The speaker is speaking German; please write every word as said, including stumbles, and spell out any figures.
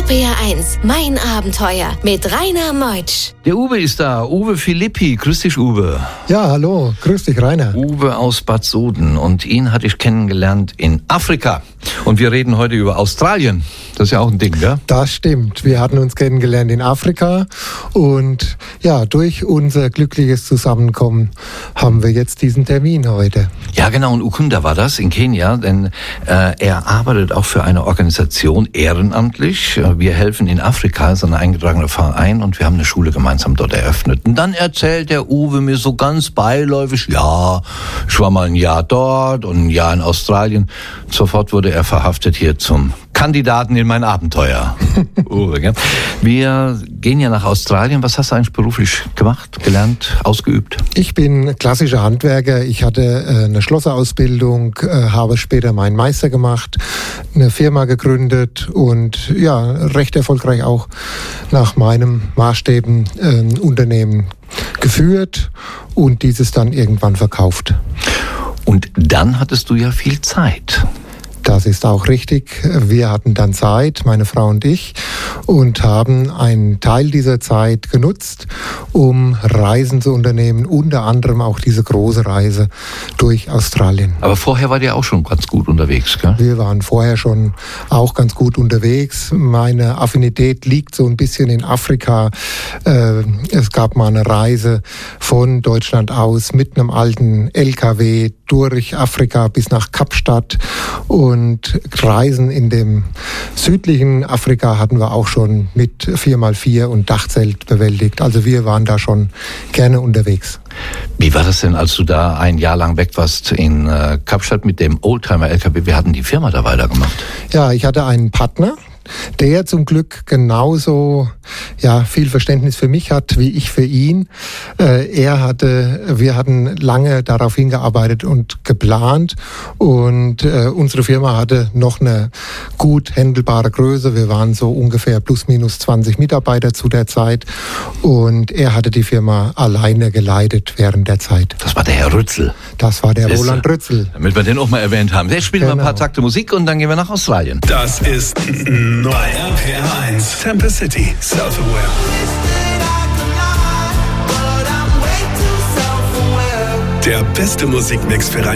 R P R eins, mein Abenteuer mit Rainer Meutsch. Der Uwe ist da, Uwe Philippi. Grüß dich, Uwe. Ja, hallo, grüß dich, Rainer. Uwe aus Bad Soden, und ihn hatte ich kennengelernt in Afrika. Und wir reden heute über Australien. Das ist ja auch ein Ding, gell? Das stimmt. Wir hatten uns kennengelernt in Afrika und ja, durch unser glückliches Zusammenkommen haben wir jetzt diesen Termin heute. Ja, genau. Und Ukunda war das in Kenia, denn äh, er arbeitet auch für eine Organisation ehrenamtlich. Wir helfen in Afrika, ist ein eingetragener Verein, und wir haben eine Schule gemeinsam dort eröffnet. Und dann erzählt der Uwe mir so ganz beiläufig, ja, ich war mal ein Jahr dort und ein Jahr in Australien. Sofort wurde er verhaftet hier zum Kandidaten in mein Abenteuer. Uwe, gell? Wir gehen ja nach Australien. Was hast du eigentlich beruflich gemacht, gelernt, ausgeübt? Ich bin klassischer Handwerker. Ich hatte äh, eine Schlosserausbildung, äh, habe später meinen Meister gemacht, eine Firma gegründet und ja, recht erfolgreich auch nach meinen Maßstäben äh, ein Unternehmen geführt und dieses dann irgendwann verkauft. Und dann hattest du ja viel Zeit. Das ist auch richtig. Wir hatten dann Zeit, meine Frau und ich, und haben einen Teil dieser Zeit genutzt, um Reisen zu unternehmen, unter anderem auch diese große Reise durch Australien. Aber vorher war ihr auch schon ganz gut unterwegs, gell? Wir waren vorher schon auch ganz gut unterwegs. Meine Affinität liegt so ein bisschen in Afrika. Es gab mal eine Reise von Deutschland aus mit einem alten L K W durch Afrika bis nach Kapstadt, und Reisen in dem südlichen Afrika hatten wir auch schon mit vier mal vier und Dachzelt bewältigt. Also wir waren da schon gerne unterwegs. Wie war das denn, als du da ein Jahr lang weg warst in äh, Kapstadt mit dem Oldtimer-L K W? Wir hatten die Firma da weitergemacht. Ja, ich hatte einen Partner, der zum Glück genauso ja viel Verständnis für mich hat wie ich für ihn. Äh, er hatte, wir hatten lange darauf hingearbeitet und geplant, und äh, unsere Firma hatte noch eine gut händelbare Größe. Wir waren so ungefähr plus minus zwanzig Mitarbeiter zu der Zeit, und er hatte die Firma alleine geleitet während der Zeit. Das war der Herr Rützel. Das war der Roland Rützel. Damit wir den auch mal erwähnt haben. Jetzt spielen Genau. wir ein paar Takte Musik und dann gehen wir nach Australien. Das ist neu R P R eins. Temple City, Self-Aware. Der beste Musikmix für Rainer